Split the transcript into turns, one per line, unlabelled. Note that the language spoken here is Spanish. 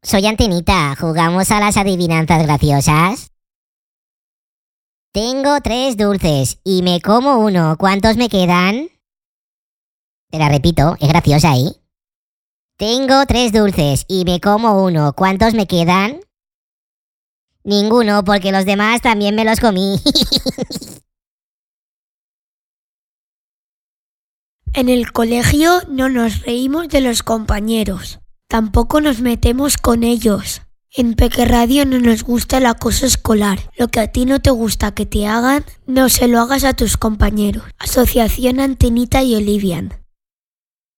Soy Antenita, ¿jugamos a las adivinanzas graciosas? Tengo 3 dulces y me como uno. ¿Cuántos me quedan? Te la repito, es graciosa, ¿eh? Tengo 3 dulces y me como uno. ¿Cuántos me quedan? Ninguno, porque los demás también me los comí.
En el colegio no nos reímos de los compañeros. Tampoco nos metemos con ellos. En Peque Radio no nos gusta el acoso escolar. Lo que a ti no te gusta que te hagan, no se lo hagas a tus compañeros. Asociación Antenita y Olivian.